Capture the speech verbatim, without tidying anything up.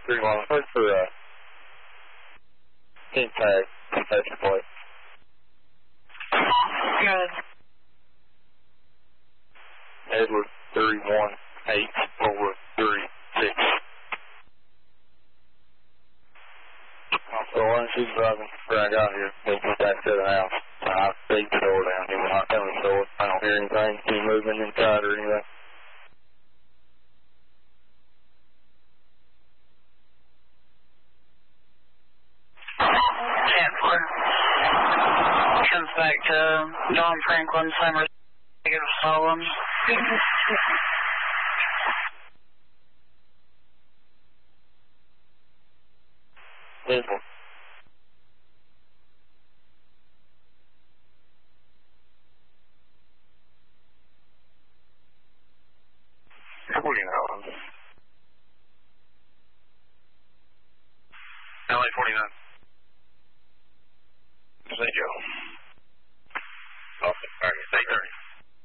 three one. Wait for uh, team tag. Station plate. Good. Edward three one eight four three six. So once he's driving drag out here, he'll go back to the house. I beat the door down. He will not come in the door. I don't hear anything. He moving inside or anything. Comes back to Don Franklin, Summer, negative solemn. Visible. forty-nine. L A forty-nine. Saint Joe.